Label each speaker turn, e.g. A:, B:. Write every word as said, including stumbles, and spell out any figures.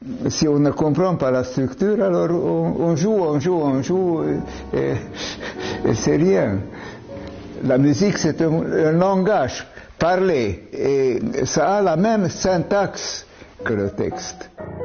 A: si on ne comprend pas la structure, alors on, on joue, on joue, on joue, et, et c'est rien. La musique, c'est un, un langage parlé, et ça a la même syntaxe que le texte.